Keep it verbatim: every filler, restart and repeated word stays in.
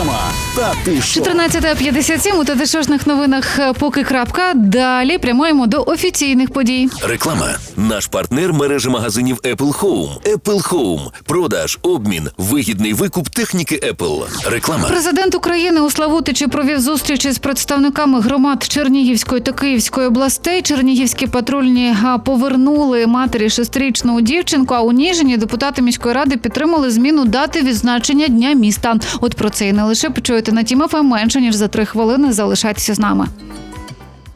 Реклама. Та ти що? чотирнадцята п'ятдесят сім у тетишошних новинах поки крапка. Далі прямуємо до офіційних подій. Реклама. Наш партнер мережі магазинів Apple Home. Apple Home. Продаж, обмін, вигідний викуп техніки Apple. Реклама. Президент України у Славутичі провів зустрічі з представниками громад Чернігівської та Київської областей. Чернігівські патрульні повернули матері шестирічну дівчинку, а у Ніжині депутати міської ради підтримали зміну дати відзначення Дня міста. От про це і не лише почуєте на Тім еф ем менше, ніж за три хвилини. Залишайтеся з нами.